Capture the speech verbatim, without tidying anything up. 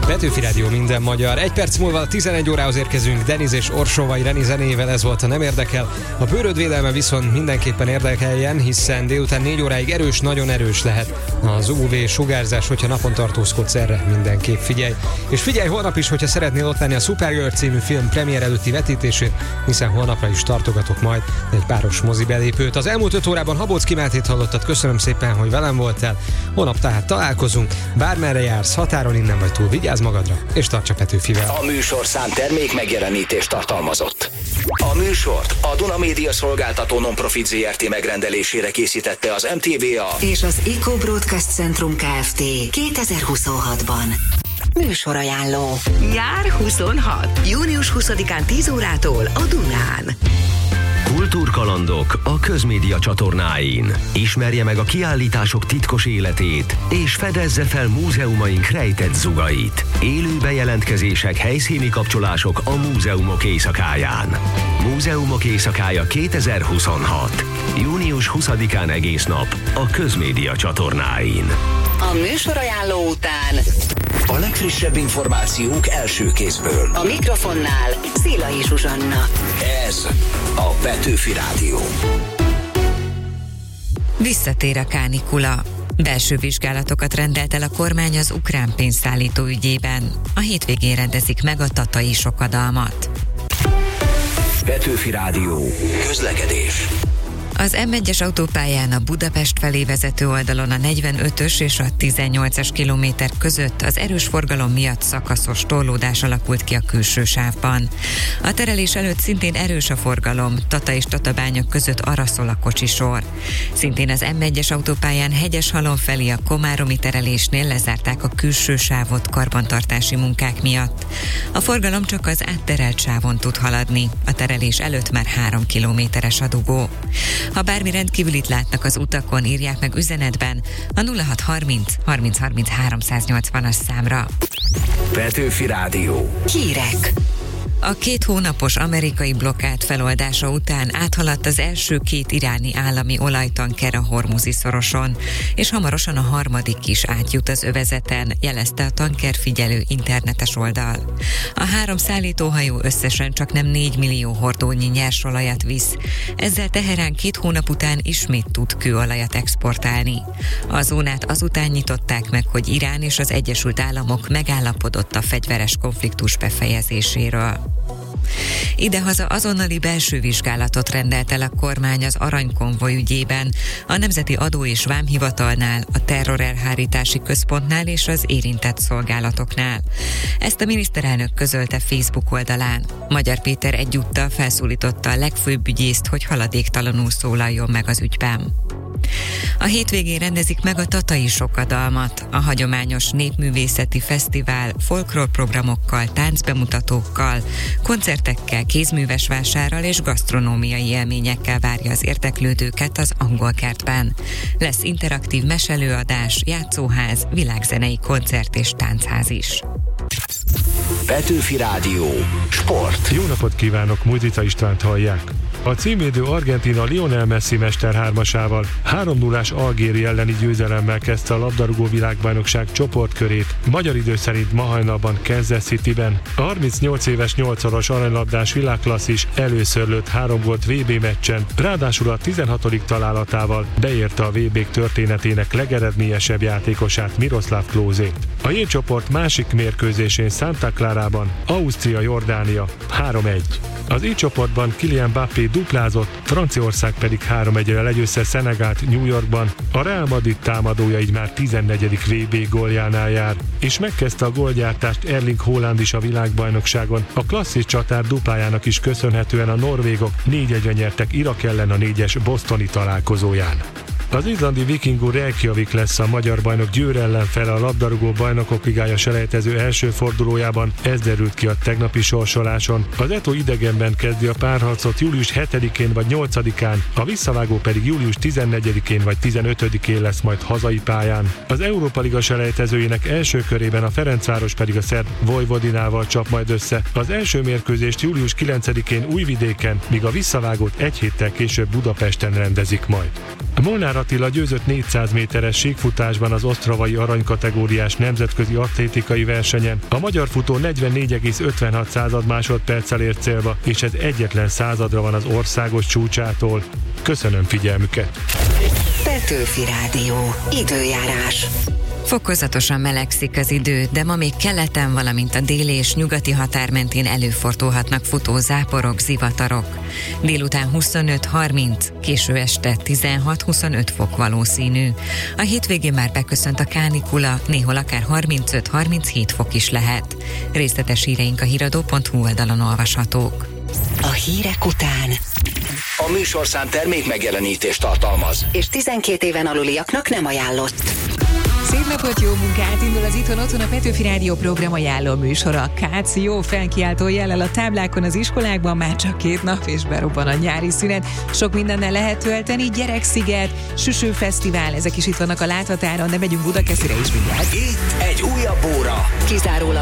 Petőfi Rádió, minden magyar. Egy perc múlva tizenegy órához érkezünk Deniz és Orsóvai Reni zenével, ez volt a Nem érdekel. A bőrödvédelme viszont mindenképpen érdekeljen, hiszen délután négy óráig erős, nagyon erős lehet az u vé sugárzás, hogyha napon tartózkodsz, erre mindenképp figyelj. És figyelj holnap is, hogyha szeretnél ott lenni a Supergirl című film premier előtti vetítésén, hiszen holnapra is tartogatok majd egy páros mozi belépőt. Az elmúlt öt órában Habocki Mátét hallottad, köszönöm szépen, hogy velem voltál. Holnap tehát találkozunk, bármerre jársz, határon innen vagy túl, vigyázz magadra, és tarts a Petőfivel. A műsorszám termék megjelenítést tartalmazott. A műsort a Duna Média Szolgáltató Nonprofit zé er té megrendelésére készítette az em té vé á és az Eco Broadcast Centrum Kft. kétezer-huszonhatban. Műsorajánló. Nyár huszonhat. június huszadikán tíz órától a Dunán. Kultúrkalandok a Közmédia csatornáin. Ismerje meg a kiállítások titkos életét, és fedezze fel múzeumaink rejtett zugait. Élő bejelentkezések, helyszíni kapcsolások a múzeumok éjszakáján. Múzeumok éjszakája kétezer-huszonhat. június huszadikán egész nap a Közmédia csatornáin. A műsorajánló után a legfrissebb információk első kézből. a mikrofonnál Szilai Zsuzsanna. Ez a Petőfi Rádió. Visszatér a kánikula. Belső vizsgálatokat rendelt el a kormány az ukrán pénzszállító ügyében. A hétvégén rendezik meg a tatai sokadalmat. Petőfi Rádió. Közlekedés. Az em egyes autópályán a Budapest felé vezető oldalon a negyvenötös és a tizennyolcas kilométer között az erős forgalom miatt szakaszos torlódás alakult ki a külső sávban. A terelés előtt szintén erős a forgalom, Tata és Tatabánya között arra szól a kocsisor. Szintén az em egyes autópályán Hegyeshalom felé a komáromi terelésnél lezárták a külső sávot karbantartási munkák miatt. A forgalom csak az átterelt sávon tud haladni, a terelés előtt már három kilométeres a dugó. Ha bármi rendkívülit látnak az utakon, írják meg üzenetben a nulla hat harminc harminc harminc háromszáznyolcvanas számra. Petőfi Rádió. Hírek. A két hónapos amerikai blokkád feloldása után áthaladt az első két iráni állami olajtanker a Hormuzi szoroson, és hamarosan a harmadik is átjut az övezeten, jelezte a tankerfigyelő internetes oldal. A három szállítóhajó összesen csak nem négy millió hordónyi nyersolajat visz, ezzel Teherán két hónap után ismét tud kőolajat exportálni. A zónát azután nyitották meg, hogy Irán és az Egyesült Államok megállapodott a fegyveres konfliktus befejezéséről. Idehaza azonnali belső vizsgálatot rendelt el a kormány az aranykonvoj ügyében, a Nemzeti Adó és Vámhivatalnál, a Terrorelhárítási Központnál és az érintett szolgálatoknál. Ezt a miniszterelnök közölte Facebook oldalán. Magyar Péter egyúttal felszólította a legfőbb ügyészt, hogy haladéktalanul szólaljon meg az ügyben. A hétvégén rendezik meg a tatai sokadalmat, a hagyományos népművészeti fesztivál folklórprogramokkal, táncbemutatókkal, koncertekkel, kézművesvásárral és gasztronómiai élményekkel várja az érdeklődőket az Angolkertben. Lesz interaktív meselőadás, játszóház, világzenei koncert és táncház is. Petőfi Rádió. Sport. Jó napot kívánok, Mudrica Istvánt hallják. A címvédő Argentína Lionel Messi mesterhármasával három nullás Algéria elleni győzelemmel kezdte a labdarúgó világbajnokság csoportkörét, magyar idő szerint ma hajnalban Kansas Cityben. A harmincnyolc éves nyolcszoros aranylabdás világklasszis először lőtt három gólt vé bé meccsen, ráadásul a tizenhatodik találatával beérte a vé bék történetének legeredményesebb játékosát, Miroslav Klózét. A J csoport másik mérkőzésén Santa Clarában Ausztria-Jordánia három egy. Az I csoportban Kylian Mbappé duplázott, Franciaország pedig három egyre legyőzte Szenegált New Yorkban. A Real Madrid támadója így már tizennegyedik vé bé góljánál jár, és megkezdte a gólgyártást Erling Haaland is a világbajnokságon. A klasszis csatár duplájának is köszönhetően a norvégok négy egyre nyertek Irak ellen a négyes bostoni találkozóján. Az izlandi Vikingur Reykjavik lesz a magyar bajnok Győr ellen fele a labdarúgó bajnokok ligája selejtező első fordulójában, ez derült ki a tegnapi sorsoláson. Az Eto idegenben kezdi a párharcot július hetedikén vagy nyolcadikán, a visszavágó pedig július tizennegyedikén vagy tizenötödikén lesz majd hazai pályán. Az Európa Liga selejtezőjének első körében a Ferencváros pedig a szerb Vojvodinával csap majd össze. Az első mérkőzést július kilencedikén Újvidéken, míg a visszavágót egy héttel később Budapesten rendezik majd. Molnár Attila győzött négyszáz méteres síkfutásban az osztravai aranykategóriás nemzetközi atlétikai versenyen. A magyar futó negyvennégy egész ötvenhat század másodperccel ért célba, és ez egyetlen századra van az országos csúcsától. Köszönöm figyelmüket! Petőfi Rádió. Időjárás. Fokozatosan melegszik az idő, de ma még keleten, valamint a déli és nyugati határ mentén előfordulhatnak futó záporok, zivatarok. Délután huszonöt harminc, késő este tizenhat-huszonöt fok valószínű. A hétvégén már beköszönt a kánikula, néhol akár harmincöt harminchét fok is lehet. Részletes híreink a híradó pont hu oldalon olvashatók. A hírek után A műsorszám termék megjelenítést tartalmaz, és tizenkét éven aluliaknak nem ajánlott. Szép napot, jó munkát! Indul az Itthon Otthon, a Petőfi Rádió program ajánló műsora. Kácz jó felkiáltó jellel a táblákon az iskolákban, már csak két nap és berobban a nyári szünet. Sok mindennel lehet tölteni, Gyereksziget, Süsőfesztivál, ezek is itt vannak a láthatáron, de megyünk Budakeszire is mindjárt. itt egy újabb óra. Kizárólag